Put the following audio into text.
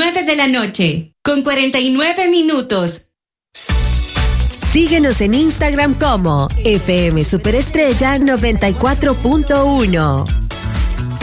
9:49. Síguenos en Instagram como FM Superestrella 94.1.